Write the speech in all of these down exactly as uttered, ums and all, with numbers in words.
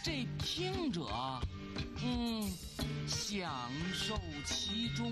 这听者嗯享受其中。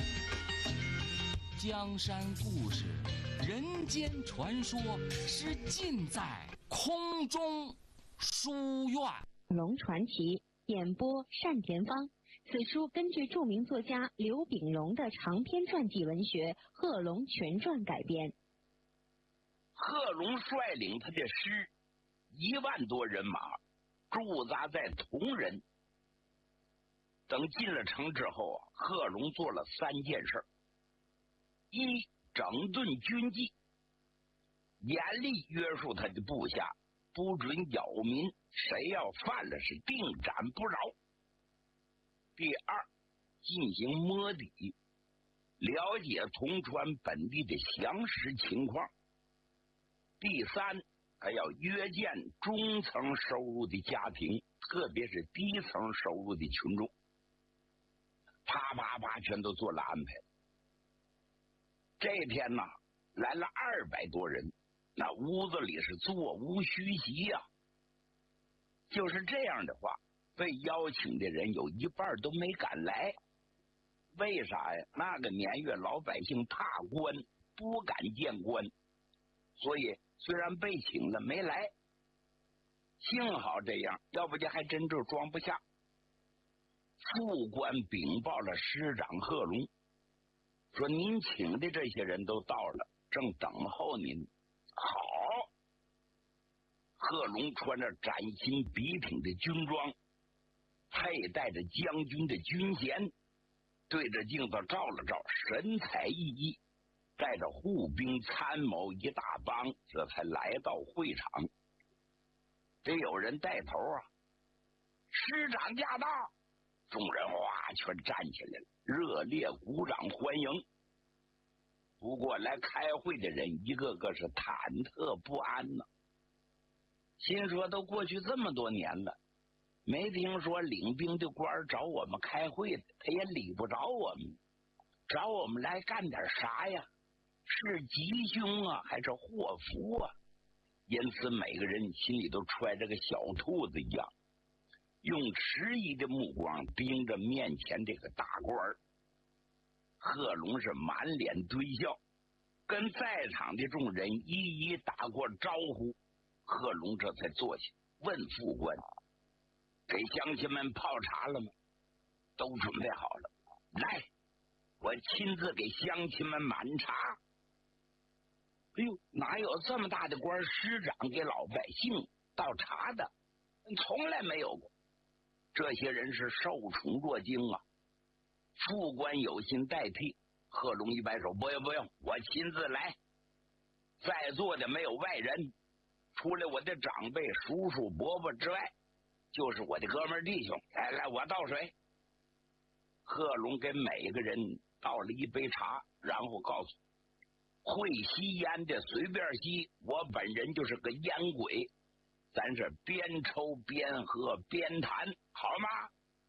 江山故事，人间传说，是尽在空中书院。 龙传奇演播单田芳。此书根据著名作家刘秉龙的长篇传记文学《贺龙全传》改编。 贺龙率领他的师一万多人马驻扎在铜仁。等进了城之后啊，贺龙做了三件事：一、整顿军纪，严厉约束他的部下，不准扰民，谁要犯了是定斩不饶。第二，进行摸底，了解铜川本地的详实情况。第三，还要约见中层收入的家庭，特别是低层收入的群众。啪啪啪，全都做了安排。这天呢，来了二百多人，那屋子里是座无虚席呀、啊。就是这样的话，被邀请的人有一半都没敢来。为啥呀？那个年月老百姓怕官，不敢见官，所以虽然被请了没来。幸好这样，要不就还真就装不下。副官禀报了师长贺龙，说您请的这些人都到了，正等候您。好。贺龙穿着崭新笔挺的军装，佩戴着将军的军衔，对着镜子照了照，神采奕奕，带着护兵参谋一大帮，这才来到会场。得有人带头啊！师长驾到！众人哗全站起来了，热烈鼓掌欢迎。不过来开会的人一个个是忐忑不安呢、啊，心说都过去这么多年了，没听说领兵的官找我们开会的，他也理不着我们，找我们来干点啥呀？是吉凶啊，还是祸福啊？因此每个人心里都揣着个小兔子一样，用迟疑的目光盯着面前这个大官。贺龙是满脸堆笑，跟在场的众人一一打过招呼。贺龙这才坐下，问副官：“给乡亲们泡茶了吗？”都准备好了。来，我亲自给乡亲们满茶。哎呦，哪有这么大的官，师长给老百姓倒茶的？从来没有过。这些人是受宠若惊啊。副官有心代替，贺龙一摆手：“不用不用，我亲自来。在座的没有外人。除了我的长辈叔叔伯伯之外，就是我的哥们弟兄。来来，我倒水。”贺龙给每个人倒了一杯茶，然后告诉会吸烟的随便吸，我本人就是个烟鬼，咱是边抽边喝边谈，好吗？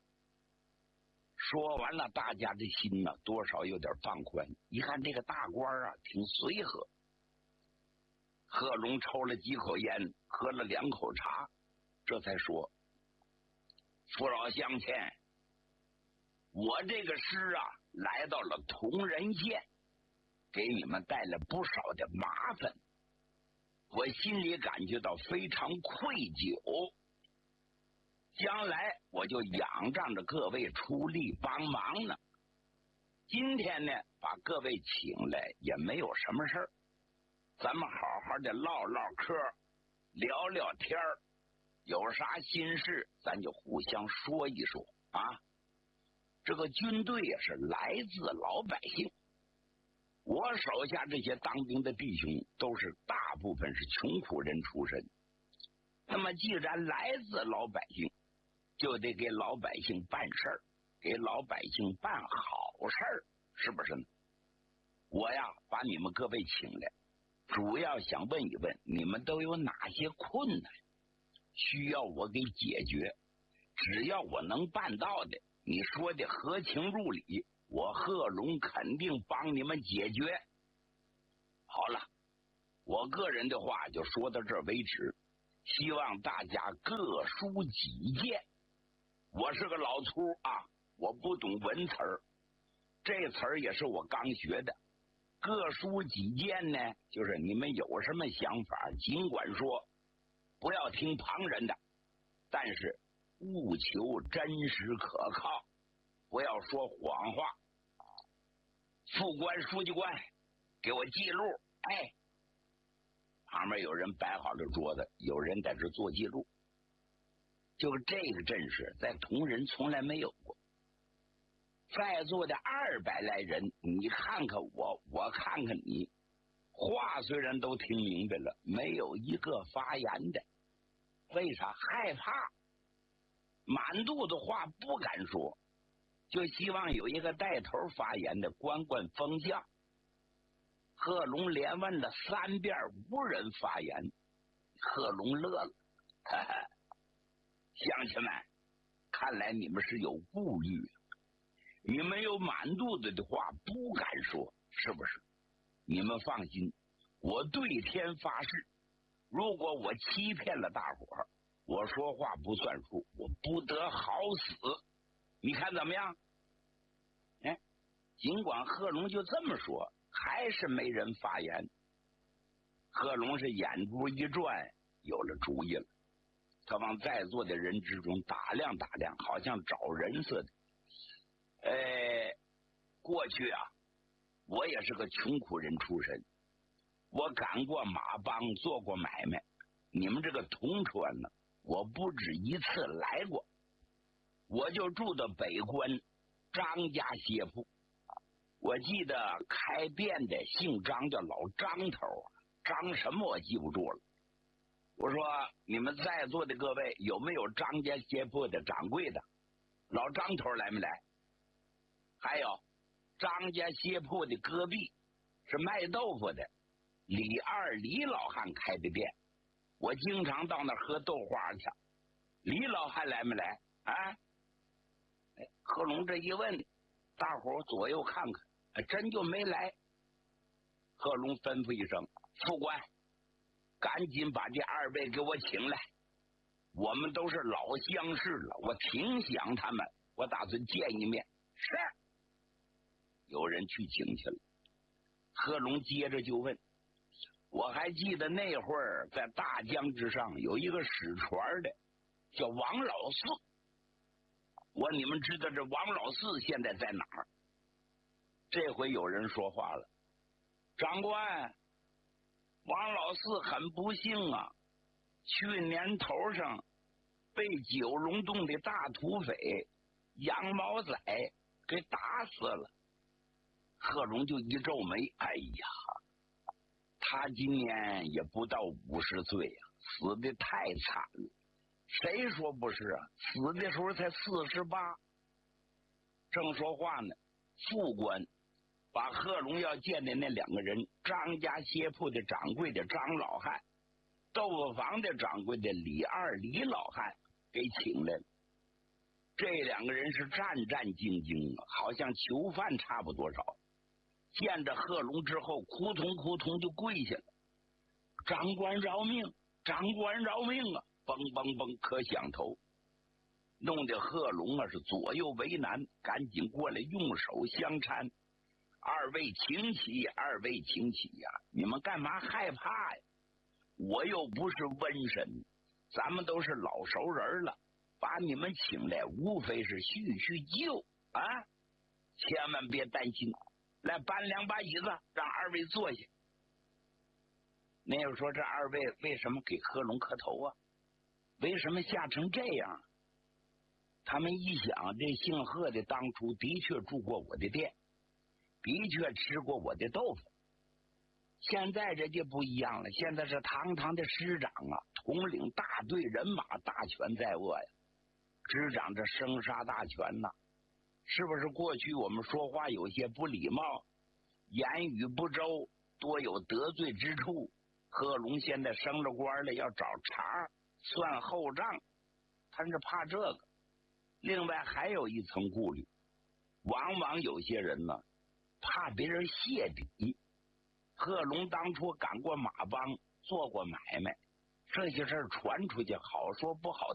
说完了，大家的心呢多少有点放宽，一看这个大官啊挺随和。贺龙抽了几口烟，喝了两口茶，这才说：“父老乡亲，我这个师啊来到了铜仁县，给你们带来不少的麻烦，我心里感觉到非常愧疚。将来我就仰仗着各位出力帮忙呢。今天呢，把各位请来也没有什么事儿。咱们好好的唠唠嗑，聊聊天儿，有啥心事咱就互相说一说啊。这个军队也是来自老百姓，我手下这些当兵的弟兄都是大部分是穷苦人出身，那么既然来自老百姓，就得给老百姓办事儿，给老百姓办好事儿，是不是呢？我呀把你们各位请来，主要想问一问你们都有哪些困难需要我给解决，只要我能办到的，你说的合情入理，我贺龙肯定帮你们解决。好了，我个人的话就说到这儿为止， 希望大家各抒己见。我是个老粗啊，我不懂文词儿，这词儿也是我刚学的。各抒己见呢，就是你们有什么想法尽管说，不要听旁人的，但是务求真实可靠，不要说谎话。副官、书记官，给我记录。哎，旁边有人摆好了桌子，有人在这做记录。就这个阵势，在同仁从来没有过。在座的二百来人，你看看我，我看看你，话虽然都听明白了，没有一个发言的。为啥？害怕，满肚子话不敢说，就希望有一个带头发言的，管管风向。贺龙连问了三遍，无人发言。贺龙乐了，哈哈，乡亲们，看来你们是有顾虑，你们有满肚子的话不敢说，是不是？你们放心，我对天发誓，如果我欺骗了大伙儿，我说话不算数，我不得好死。你看怎么样？哎，尽管贺龙就这么说，还是没人发言。贺龙是眼珠一转，有了主意了。他往在座的人之中打量打量，好像找人似的。呃，过去啊，我也是个穷苦人出身，我赶过马帮，做过买卖。你们这个铜川呢，我不止一次来过。我就住到北关张家鞋铺，我记得开店的姓张，叫老张头，张什么我记不住了。我说你们在座的各位有没有张家鞋铺的掌柜的？老张头来没来？还有张家鞋铺的隔壁是卖豆腐的李二李老汉开的店，我经常到那儿喝豆花去。李老汉来没来啊？哎，贺龙这一问，大伙儿左右看看，还真就没来。贺龙吩咐一声：“副官，赶紧把这二位给我请来，我们都是老相识了，我挺想他们，我打算见一面。”是。有人去请去了。贺龙接着就问：“我还记得那会儿在大江之上有一个使船的，叫王老四。我你们知道这王老四现在在哪儿？”这回有人说话了：“长官，王老四很不幸啊，去年头上被九龙洞的大土匪杨毛仔给打死了。”贺龙就一皱眉：“哎呀，他今年也不到五十岁呀、啊，死的太惨了。谁说不是啊？死的时候才四十八。”正说话呢，副官把贺龙要见的那两个人，张家鞋铺的掌柜的张老汉，豆腐房的掌柜的李二李老汉给请来了。这两个人是战战兢兢啊，好像囚犯差不多少。见着贺龙之后，扑通扑通就跪下了：“长官饶命，长官饶命啊！”嘣嘣嘣磕响头，弄得贺龙啊是左右为难，赶紧过来用手相搀：“二位请起，二位请起呀、啊！你们干嘛害怕呀？我又不是瘟神，咱们都是老熟人了，把你们请来，无非是叙叙旧啊！千万别担心。来搬两把椅子，让二位坐下。”那又说这二位为什么给贺龙磕头啊？为什么吓成这样？他们一想，这姓贺的当初的确住过我的店，的确吃过我的豆腐。现在人家不一样了，现在是堂堂的师长啊，统领大队人马，大权在握呀，执掌着生杀大权呐、啊。是不是过去我们说话有些不礼貌，言语不周，多有得罪之处？贺龙现在升了官了，要找茬算后账，他是怕这个。另外还有一层顾虑，往往有些人呢，怕别人泄底。贺龙当初赶过马帮，做过买卖， 这些事儿传出去，好说不好